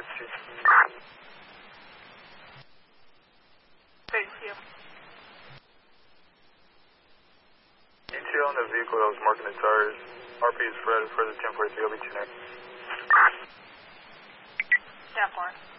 2. Thank you. ETA on the vehicle that was marking the tires. RP is Fred, further 1043, I'll be 2 next. Yeah, 4.